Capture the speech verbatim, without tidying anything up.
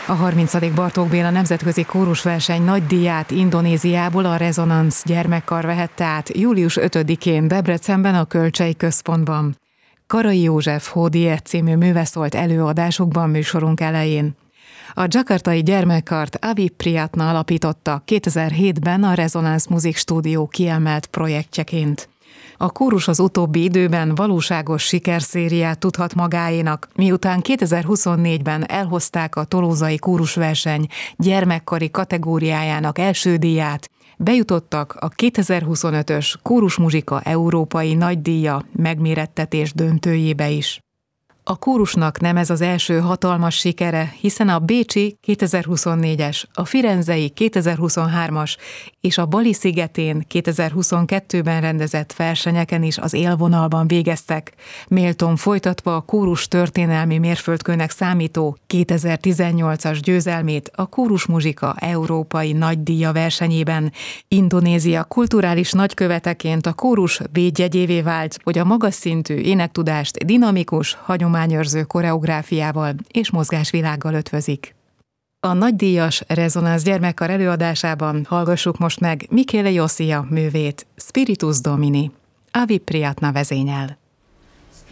A harmincadik Bartók Béla Nemzetközi Kórusverseny nagydíját Indonéziából a Rezonansz gyermekkar vehette át július ötödikén Debrecenben a Kölcsey Központban. Karai József Hódiet című műve szólt előadásukban műsorunk elején. A dzsakartai gyermekkart Avi Priyatna alapította kétezer-hétben a Rezonansz Music Studio kiemelt projektjeként. A kórus az utóbbi időben valóságos sikerszériát tudhat magáénak, miután kétezer-huszonnégyben elhozták a tolousai kórusverseny gyermekkari kategóriájának első díját, bejutottak a kétezer-huszonötös Kórusmuzsika Európai Nagydíja megmérettetés döntőjébe is. A kórusnak nem ez az első hatalmas sikere, hiszen a bécsi kétezer-huszonnégyes, a firenzei kétezer-huszonhármas és a Bali szigetén kétezer-huszonkettőben rendezett versenyeken is az élvonalban végeztek, méltón folytatva a kórus történelmi mérföldkőnek számító kétezer-tizennyolcas győzelmét a Kórusmuzsika Európai Nagydíja versenyében. Indonézia kulturális nagyköveteként a kórus védjegyévé vált, hogy a magas szintű énektudást dinamikus, hagyományőrző koreográfiával és mozgásvilággal ötvözik. A nagydíjas Rezonansz gyermekkar előadásában hallgassuk most meg Michele Josia művét, Spiritus Domini. Avi Priyatna vezényel.